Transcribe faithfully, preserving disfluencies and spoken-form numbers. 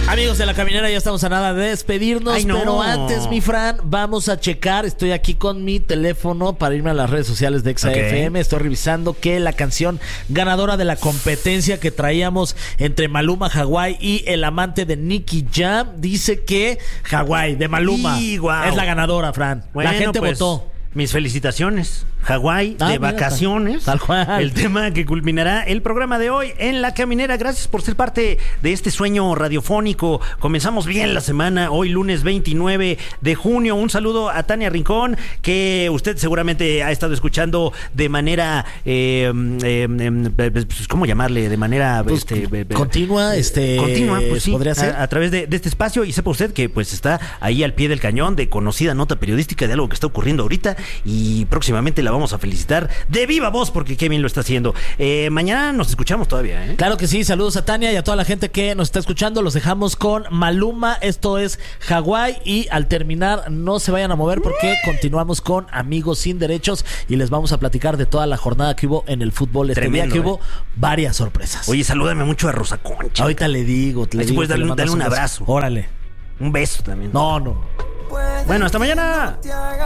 Amigos de La Caminera, ya estamos a nada de despedirnos. Ay, no. Pero antes, mi Fran, vamos a checar. Estoy aquí con mi teléfono para irme a las redes sociales de Exa okay. F M. Estoy revisando que la canción ganadora de la competencia que traíamos entre Maluma, Hawái y el amante de Nicky Jam dice que Hawái de Maluma y, wow. es la ganadora, Fran. Bueno, la gente pues, votó. Mis felicitaciones. Hawái ah, de mira, vacaciones. Tal cual. El tema que culminará el programa de hoy en La Caminera. Gracias por ser parte de este sueño radiofónico. Comenzamos bien la semana, hoy lunes veintinueve de junio. Un saludo a Tania Rincón, que usted seguramente ha estado escuchando de manera, eh, eh, ¿cómo llamarle? De manera pues, este, continua, este, continua, pues sí, podría ser a, a través de, de este espacio. Y sepa usted que pues está ahí al pie del cañón de conocida nota periodística de algo que está ocurriendo ahorita, y próximamente la vamos a felicitar de viva voz porque qué bien lo está haciendo. Eh, mañana nos escuchamos todavía, ¿eh? Claro que sí, saludos a Tania y a toda la gente que nos está escuchando. Los dejamos con Maluma, esto es Hawái, y al terminar no se vayan a mover porque continuamos con Amigos Sin Derechos y les vamos a platicar de toda la jornada que hubo en el fútbol este Tremendo, día, que eh. hubo varias sorpresas. Oye, salúdame mucho a Rosa Concha. Ahorita le digo, le Ahí digo puedes darle, dale un, un abrazo. Órale. Un beso también. No, no. Bueno, hasta mañana.